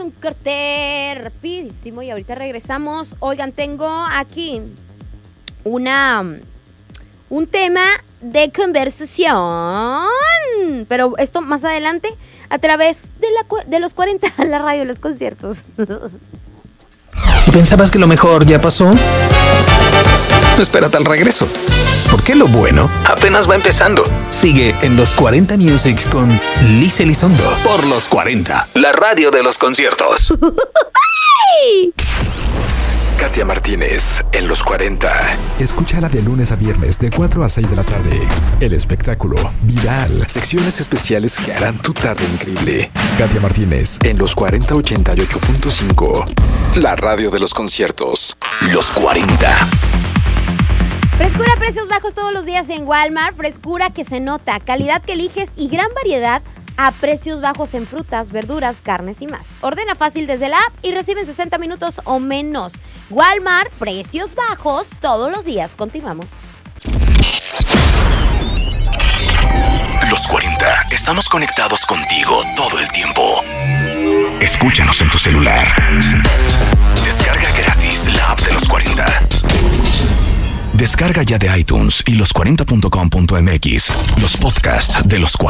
Un corte rapidísimo y ahorita regresamos. Oigan, tengo aquí un tema de conversación, pero esto más adelante a través de los 40, la radio de los conciertos. Si pensabas que lo mejor ya pasó, espérate al regreso, porque lo bueno apenas va empezando. Sigue en Los 40 Music con Liz Elizondo por Los 40, la radio de los conciertos. Katia Martínez en Los 40. Escúchala de lunes a viernes de 4 a 6 de la tarde. El espectáculo viral. Secciones especiales que harán tu tarde increíble. Katia Martínez En Los 40 88.5. La radio de los conciertos. Los 40. Frescura, precios bajos todos los días en Walmart. Frescura que se nota, calidad que eliges y gran variedad a precios bajos en frutas, verduras, carnes y más. Ordena fácil desde la app y recibe en 60 minutos o menos. Walmart, precios bajos todos los días. Continuamos. Los 40. Estamos conectados contigo todo el tiempo. Escúchanos en tu celular. Descarga gratis la app de Los 40. Descarga ya de iTunes y los40.com.mx los podcasts de Los 40.